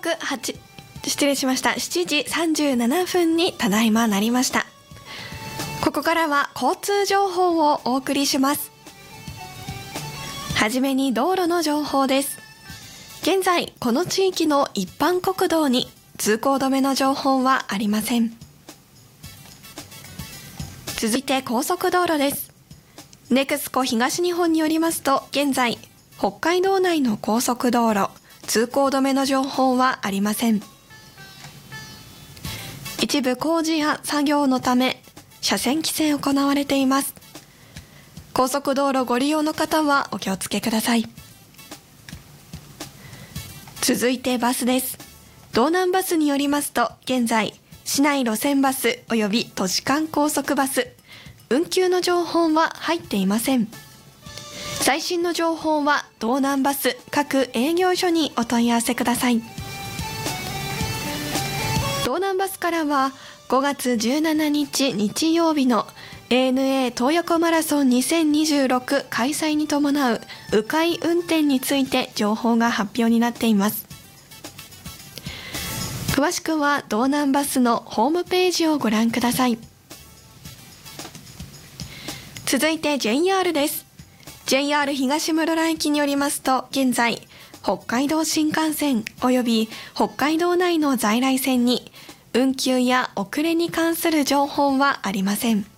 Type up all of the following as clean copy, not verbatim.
7時37分にただいまなりました。ここからは交通情報をお送りします。はじめに道路の情報です。現在この地域の一般国道に通行止めの情報はありません。続いて高速道路です。ネクスコ東日本によりますと、現在北海道内の高速道路通行止めの情報はありません。一部工事や作業のため車線規制行われています。高速道路ご利用の方はお気をつけください。続いてバスです。道南バスによりますと、現在市内路線バスおよび都市間高速バス運休の情報は入っていません。最新の情報は道南バス各営業所にお問い合わせください。道南バスからは5月17日日曜日の ANA 東横マラソン2026開催に伴う迂回運転について情報が発表になっています。詳しくは道南バスのホームページをご覧ください。続いて JR です。JR 東室蘭駅によりますと、現在北海道新幹線および北海道内の在来線に運休や遅れに関する情報はありません。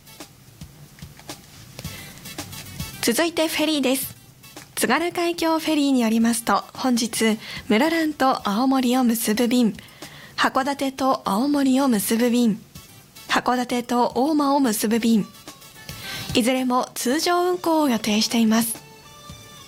続いてフェリーです。津軽海峡フェリーによりますと、本日室蘭と青森を結ぶ便、函館と青森を結ぶ便、函館と大間を結ぶ便、いずれも通常運行を予定しています。